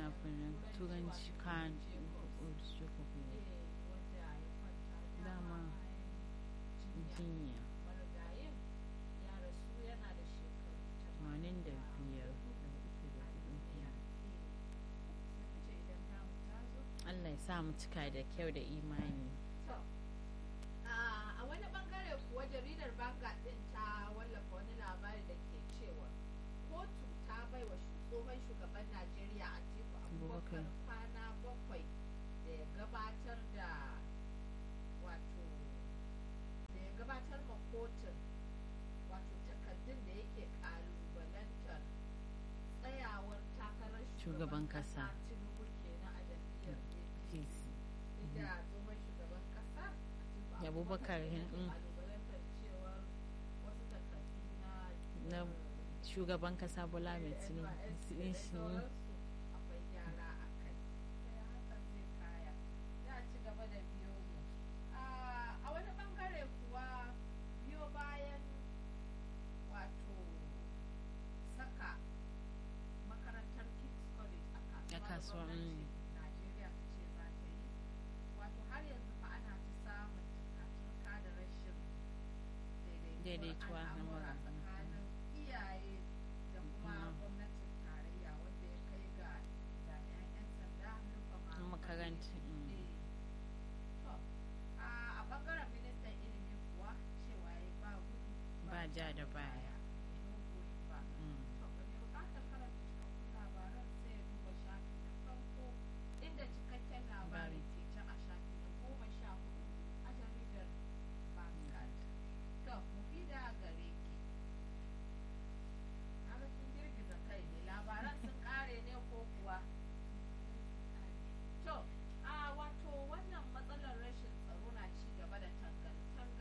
fina-finan turanci kan dama jinya 85 Allah ya sa mu cika da kyau da imani. A wani bangare kuwa jaridar Banga din ta wallafa wani labari da ke cewa kotu ta bai wa tsohon shugaban Najeriya Atiku Abubakar kwana 7 da ya gabatar da ma kotun takardun da yake kalubalantar tsayawar takarar shugaban kasa Tinubu kenan a jam'iyyar APC. Da tsohon shugaban kasa Abubakar kalubalantar cewar wasu takardu na shugaban kasa Bola Ahmed Tinubu akwai gyara a kai. Hakan zai kaya za a ci gaba da biyo mu. A wani bangare kuwa biyo bayan saka makarantar King's College a kasuwar Najeriya ta ce za ta yi har yanzu fa ana ta samun turka da rashin daidaituwa na